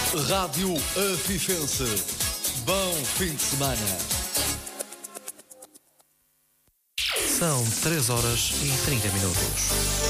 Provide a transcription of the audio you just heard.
Rádio Afifense. Bom fim de semana. São 3 horas e 30 minutos.